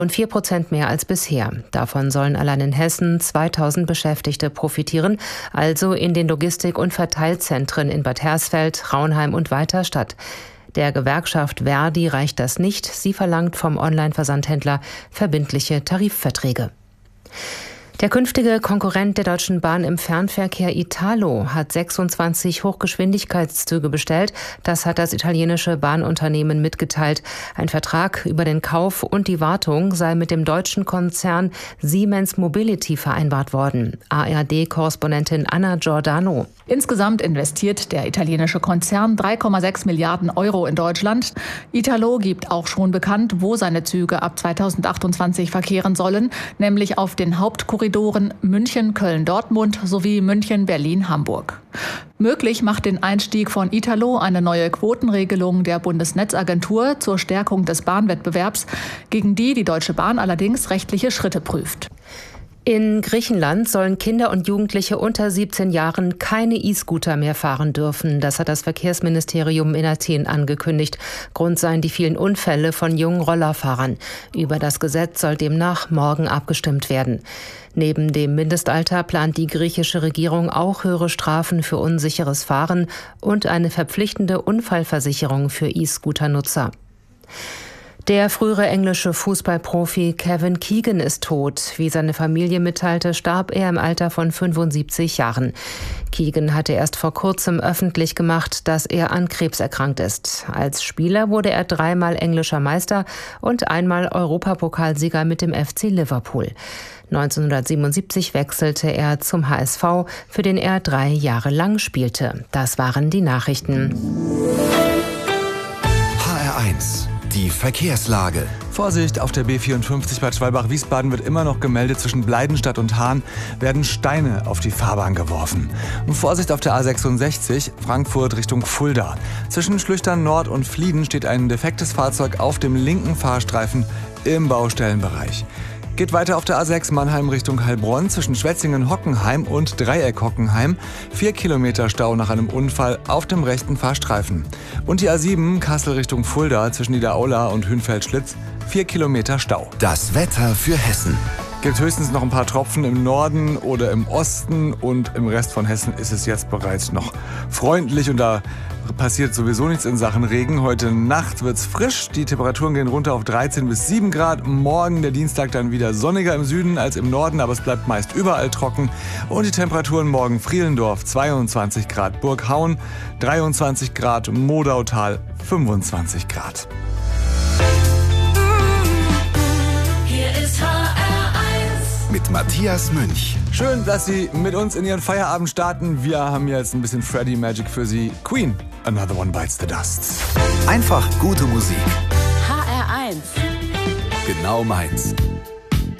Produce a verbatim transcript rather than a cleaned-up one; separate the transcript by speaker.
Speaker 1: und vier Prozent mehr als bisher. Davon sollen allein in Hessen zweitausend Beschäftigte profitieren, also in den Logistik- und Verteilzentren in Bad Hersfeld, Raunheim und Weiterstadt. Der Gewerkschaft Verdi reicht das nicht. Sie verlangt vom Online-Versandhändler verbindliche Tarifverträge. Der künftige Konkurrent der Deutschen Bahn im Fernverkehr Italo hat sechsundzwanzig Hochgeschwindigkeitszüge bestellt. Das hat das italienische Bahnunternehmen mitgeteilt. Ein Vertrag über den Kauf und die Wartung sei mit dem deutschen Konzern Siemens Mobility vereinbart worden. A R D-Korrespondentin Anna Giordano.
Speaker 2: Insgesamt investiert der italienische Konzern drei Komma sechs Milliarden Euro in Deutschland. Italo gibt auch schon bekannt, wo seine Züge ab zweitausendachtundzwanzig verkehren sollen, nämlich auf den Hauptkorridoren München, Köln, Dortmund sowie München, Berlin, Hamburg. Möglich macht den Einstieg von Italo eine neue Quotenregelung der Bundesnetzagentur zur Stärkung des Bahnwettbewerbs, gegen die die Deutsche Bahn allerdings rechtliche Schritte prüft.
Speaker 1: In Griechenland sollen Kinder und Jugendliche unter siebzehn Jahren keine E-Scooter mehr fahren dürfen. Das hat das Verkehrsministerium in Athen angekündigt. Grund seien die vielen Unfälle von jungen Rollerfahrern. Über das Gesetz soll demnach morgen abgestimmt werden. Neben dem Mindestalter plant die griechische Regierung auch höhere Strafen für unsicheres Fahren und eine verpflichtende Unfallversicherung für E-Scooter-Nutzer. Der frühere englische Fußballprofi Kevin Keegan ist tot. Wie seine Familie mitteilte, starb er im Alter von fünfundsiebzig Jahren. Keegan hatte erst vor kurzem öffentlich gemacht, dass er an Krebs erkrankt ist. Als Spieler wurde er dreimal englischer Meister und einmal Europapokalsieger mit dem F C Liverpool. neunzehnhundertsiebenundsiebzig wechselte er zum H S V, für den er drei Jahre lang spielte. Das waren die Nachrichten.
Speaker 3: H R eins. Die Verkehrslage.
Speaker 4: Vorsicht, auf der B vierundfünfzig Bad Schwalbach-Wiesbaden wird immer noch gemeldet, zwischen Bleidenstadt und Hahn werden Steine auf die Fahrbahn geworfen. Und Vorsicht auf der A sechsundsechzig, Frankfurt Richtung Fulda. Zwischen Schlüchtern Nord und Flieden steht ein defektes Fahrzeug auf dem linken Fahrstreifen im Baustellenbereich. Geht weiter auf der A sechs Mannheim Richtung Heilbronn zwischen Schwetzingen-Hockenheim und Dreieck-Hockenheim. Vier Kilometer Stau nach einem Unfall auf dem rechten Fahrstreifen. Und die A sieben Kassel Richtung Fulda zwischen Niederaula und Hünfeld-Schlitz. Vier Kilometer Stau.
Speaker 3: Das Wetter für Hessen.
Speaker 4: Gibt höchstens noch ein paar Tropfen im Norden oder im Osten und im Rest von Hessen ist es jetzt bereits noch freundlich und da passiert sowieso nichts in Sachen Regen. Heute Nacht wird's frisch, die Temperaturen gehen runter auf dreizehn bis sieben Grad. Morgen, der Dienstag, dann wieder sonniger im Süden als im Norden, aber es bleibt meist überall trocken. Und die Temperaturen morgen Frielendorf zweiundzwanzig Grad, Burghauen dreiundzwanzig Grad, Modautal fünfundzwanzig Grad.
Speaker 3: Mit Matthias Münch.
Speaker 4: Schön, dass Sie mit uns in Ihren Feierabend starten. Wir haben jetzt ein bisschen Freddy Magic für Sie. Queen, Another One Bites the Dust.
Speaker 3: Einfach gute Musik.
Speaker 5: H R eins.
Speaker 3: Genau meins.